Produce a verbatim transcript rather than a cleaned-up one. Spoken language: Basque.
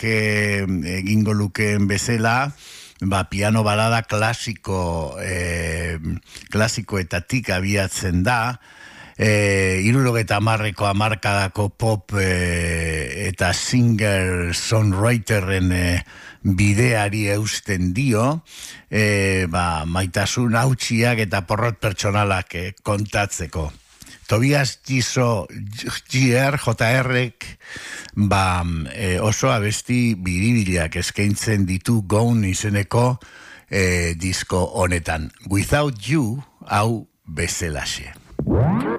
eh, egingo lukeen bezala, ba, piano balada klasiko, eh, klasikoetatik abiatzen da, eh, irurogeta amarreko amarkadako pop eh, eta singer-songwriterren eh, bideari eusten dio, eh, ba, maitasun hautsiak eta porrot pertsonalak eh, kontatzeko. Tobias Giso J R-ek ba, e, oso abesti biribiliak eskaintzen ditu Gone izeneko e, disko honetan. Without You, hau bezelaxe.